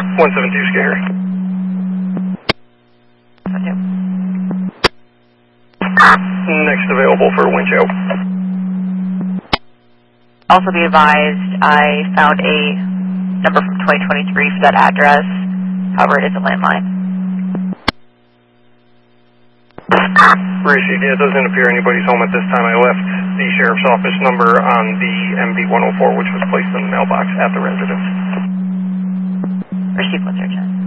172 Scary. Next available for Winchow. Also be advised, I found a number from 2023 for that address. However, it is a landline. Received. Yeah, it doesn't appear anybody's home at this time. I left the sheriff's office number on the MV-104, which was placed in the mailbox at the residence. Received 1 search.